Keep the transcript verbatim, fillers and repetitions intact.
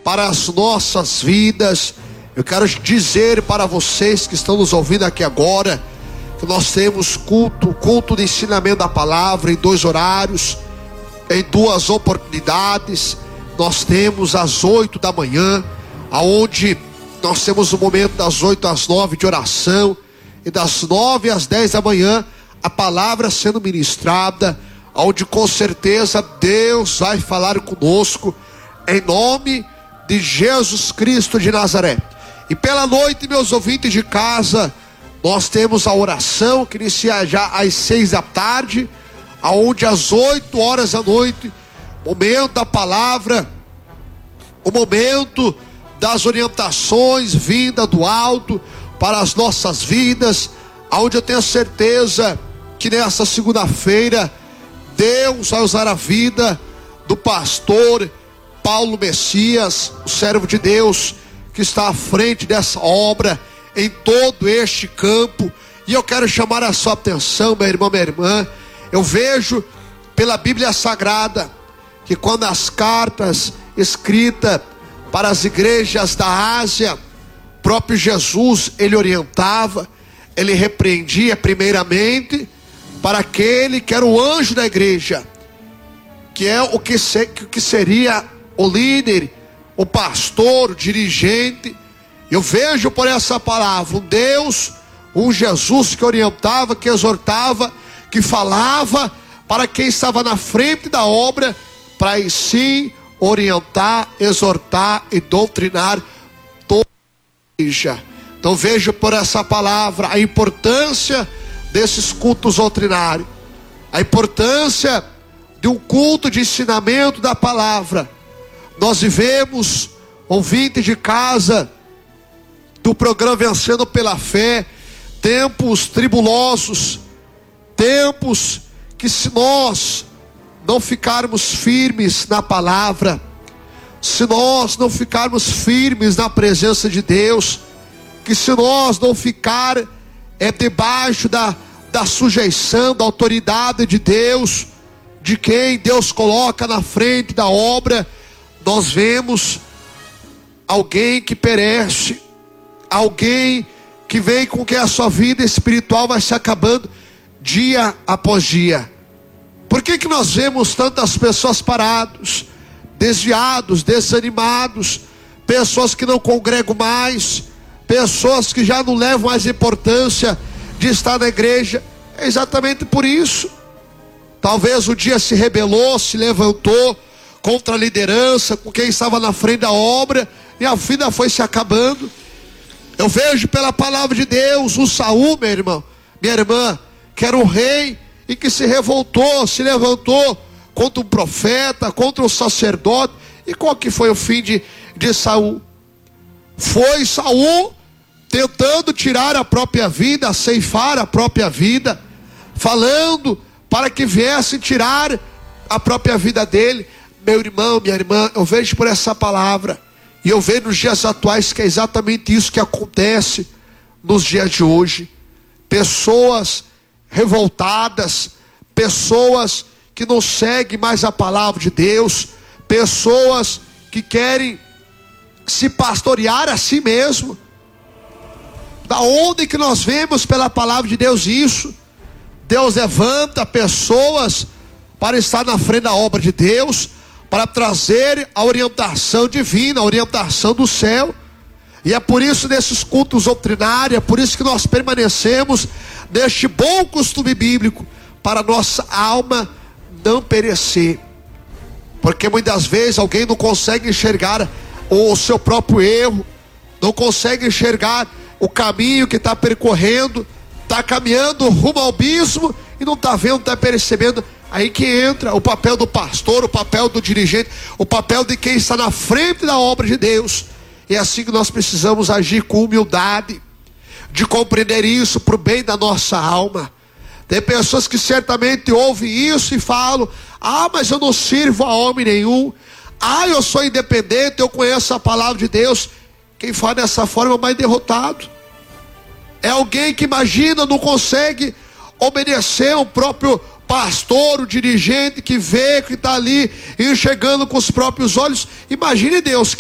para as nossas vidas. Eu quero dizer para vocês que estão nos ouvindo aqui agora, que nós temos culto, culto de ensinamento da palavra em dois horários, em duas oportunidades. Nós temos às oito da manhã, aonde nós temos o momento das oito às nove de oração, e das nove às dez da manhã, a palavra sendo ministrada, onde com certeza Deus vai falar conosco, em nome de Jesus Cristo de Nazaré. E pela noite, meus ouvintes de casa, nós temos a oração que inicia já às seis da tarde, aonde às oito horas da noite, momento da palavra, o momento das orientações vinda do alto para as nossas vidas, aonde eu tenho certeza que nessa segunda-feira Deus vai usar a vida do pastor Paulo Messias, o servo de Deus que está à frente dessa obra em todo este campo. E eu quero chamar a sua atenção, meu irmão, minha irmã. Eu vejo pela Bíblia Sagrada que quando as cartas escritas para as igrejas da Ásia, próprio Jesus, ele orientava, ele repreendia primeiramente para aquele que era o anjo da igreja, que é o que, se, que seria o líder, o pastor, o dirigente. Eu vejo por essa palavra um Deus, um Jesus que orientava, que exortava, que falava para quem estava na frente da obra, para aí sim orientar, exortar e doutrinar toda a igreja. Então vejo por essa palavra a importância desses cultos doutrinários, a importância de um culto de ensinamento da palavra. Nós vivemos, ouvinte de casa do programa Vencendo pela Fé, tempos tribulosos, tempos que, se nós não ficarmos firmes na palavra, se nós não ficarmos firmes na presença de Deus, que se nós não ficar é, debaixo da, da sujeição, da autoridade de Deus, de quem Deus coloca na frente da obra, nós vemos alguém que perece, alguém que vem com que a sua vida espiritual vai se acabando dia após dia. Por que que nós vemos tantas pessoas parados, desviados, desanimados, pessoas que não congregam mais, pessoas que já não levam mais importância de estar na igreja? É exatamente por isso. Talvez o dia se rebelou, se levantou contra a liderança, com quem estava na frente da obra, e a vida foi se acabando. Eu vejo pela palavra de Deus o Saul, meu irmão, minha irmã, que era um rei e que se revoltou, se levantou contra um profeta, contra um sacerdote. E qual que foi o fim de, de Saul? Foi Saul tentando tirar a própria vida, ceifar a própria vida, falando para que viesse tirar a própria vida dele. Meu irmão, minha irmã, eu vejo por essa palavra, e eu vejo nos dias atuais que é exatamente isso que acontece nos dias de hoje. Pessoas revoltadas, pessoas que não seguem mais a palavra de Deus, pessoas que querem se pastorear a si mesmo. Da onde que nós vemos pela palavra de Deus isso? Deus levanta pessoas para estar na frente da obra de Deus, para trazer a orientação divina, a orientação do céu. E é por isso, nesses cultos doutrinários, é por isso que nós permanecemos neste bom costume bíblico, para nossa alma não perecer. Porque muitas vezes alguém não consegue enxergar o seu próprio erro, não consegue enxergar o caminho que está percorrendo, está caminhando rumo ao abismo e não está vendo, não está percebendo. Aí que entra o papel do pastor, o papel do dirigente, o papel de quem está na frente da obra de Deus. É assim que nós precisamos agir, com humildade, de compreender isso para o bem da nossa alma. Tem pessoas que certamente ouvem isso e falam: ah, mas eu não sirvo a homem nenhum, ah, eu sou independente, eu conheço a palavra de Deus. Quem fala dessa forma é mais derrotado. É alguém que imagina, não consegue obedecer ao próprio pastor, o dirigente que vê, que está ali enxergando com os próprios olhos. Imagine Deus.